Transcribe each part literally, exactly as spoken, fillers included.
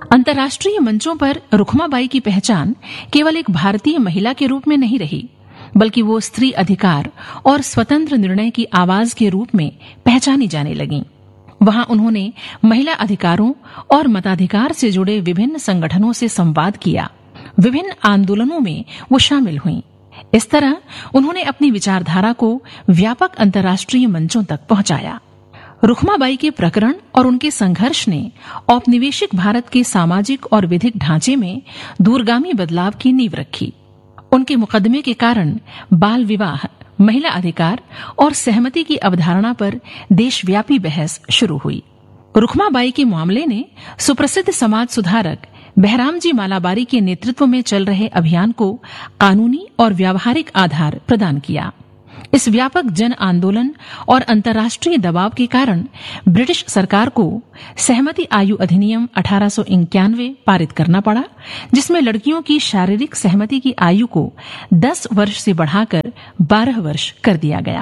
अंतर्राष्ट्रीय मंचों पर रुखमाबाई की पहचान केवल एक भारतीय महिला के रूप में नहीं रही, बल्कि वो स्त्री अधिकार और स्वतंत्र निर्णय की आवाज के रूप में पहचानी जाने लगीं। वहां उन्होंने महिला अधिकारों और मताधिकार से जुड़े विभिन्न संगठनों से संवाद किया। विभिन्न आंदोलनों में वो शामिल हुईं। इस तरह उन्होंने अपनी विचारधारा को व्यापक अंतर्राष्ट्रीय मंचों तक पहुंचाया। रुखमाबाई के प्रकरण और उनके संघर्ष ने औपनिवेशिक भारत के सामाजिक और विधिक ढांचे में दूरगामी बदलाव की नींव रखी। उनके मुकदमे के कारण बाल विवाह, महिला अधिकार और सहमति की अवधारणा पर देशव्यापी बहस शुरू हुई। रुखमाबाई के मामले ने सुप्रसिद्ध समाज सुधारक बहरामजी मालाबारी के नेतृत्व में चल रहे अभियान को कानूनी और व्यावहारिक आधार प्रदान किया। इस व्यापक जन आंदोलन और अंतर्राष्ट्रीय दबाव के कारण ब्रिटिश सरकार को सहमति आयु अधिनियम अठारह सौ इक्यानवे पारित करना पड़ा, जिसमें लड़कियों की शारीरिक सहमति की आयु को दस वर्ष से बढ़ाकर बारह वर्ष कर दिया गया।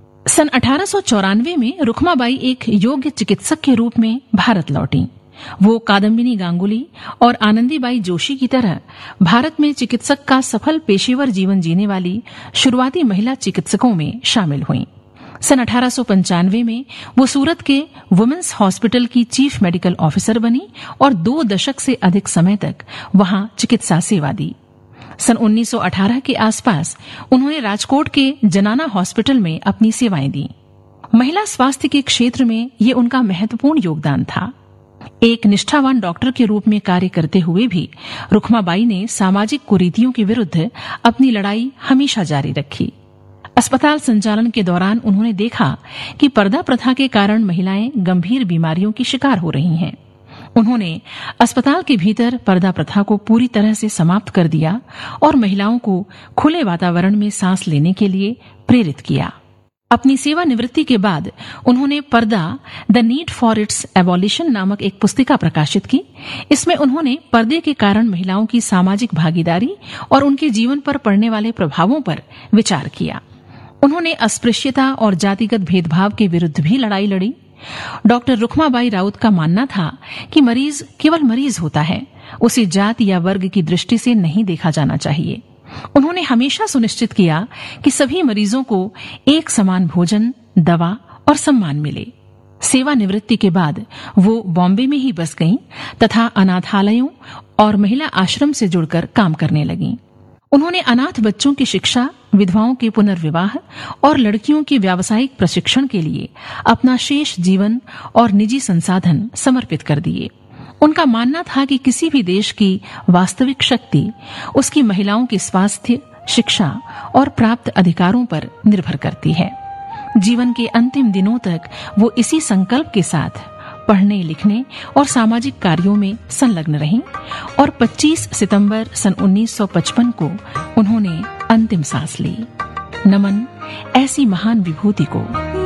सन अठारह सौ चौरानवे में रुखमाबाई एक योग्य चिकित्सक के रूप में भारत लौटी। वो कादम्बिनी गांगुली और आनंदीबाई जोशी की तरह भारत में चिकित्सक का सफल पेशेवर जीवन जीने वाली शुरुआती महिला चिकित्सकों में शामिल हुईं। सन अठारह सौ पंचानवे में वो सूरत के वुमेन्स हॉस्पिटल की चीफ मेडिकल ऑफिसर बनी और दो दशक से अधिक समय तक वहां चिकित्सा सेवा दी। सन उन्नीस सौ अठारह के आसपास उन्होंने राजकोट के जनाना हॉस्पिटल में अपनी सेवाएं दी। महिला स्वास्थ्य के क्षेत्र में ये उनका महत्वपूर्ण योगदान था। एक निष्ठावान डॉक्टर के रूप में कार्य करते हुए भी रुखमाबाई ने सामाजिक कुरीतियों के विरुद्ध अपनी लड़ाई हमेशा जारी रखी। अस्पताल संचालन के दौरान उन्होंने देखा कि पर्दा प्रथा के कारण महिलाएं गंभीर बीमारियों की शिकार हो रही हैं। उन्होंने अस्पताल के भीतर पर्दा प्रथा को पूरी तरह से समाप्त कर दिया और महिलाओं को खुले वातावरण में सांस लेने के लिए प्रेरित किया। अपनी सेवानिवृत्ति के बाद उन्होंने पर्दा the need for its abolition नामक एक पुस्तिका प्रकाशित की। इसमें उन्होंने पर्दे के कारण महिलाओं की सामाजिक भागीदारी और उनके जीवन पर पड़ने वाले प्रभावों पर विचार किया। उन्होंने अस्पृश्यता और जातिगत भेदभाव के विरुद्ध भी लड़ाई लड़ी। डॉक्टर रुखमाबाई राउत का मानना था कि मरीज केवल मरीज होता है, उसे जाति या वर्ग की दृष्टि से नहीं देखा जाना चाहिए। उन्होंने हमेशा सुनिश्चित किया कि सभी मरीजों को एक समान भोजन, दवा और सम्मान मिले। सेवानिवृत्ति के बाद वो बॉम्बे में ही बस गईं तथा अनाथालयों और महिला आश्रम से जुड़कर काम करने लगीं। उन्होंने अनाथ बच्चों की शिक्षा, विधवाओं के पुनर्विवाह और लड़कियों के व्यावसायिक प्रशिक्षण के लिए अपना शेष जीवन और निजी संसाधन समर्पित कर दिए। उनका मानना था कि किसी भी देश की वास्तविक शक्ति उसकी महिलाओं के स्वास्थ्य, शिक्षा और प्राप्त अधिकारों पर निर्भर करती है। जीवन के अंतिम दिनों तक वो इसी संकल्प के साथ पढ़ने, लिखने और सामाजिक कार्यों में संलग्न रहीं और पच्चीस सितंबर सन उन्नीस सौ पचपन को उन्होंने अंतिम सांस ली। नमन ऐसी महान विभूति को।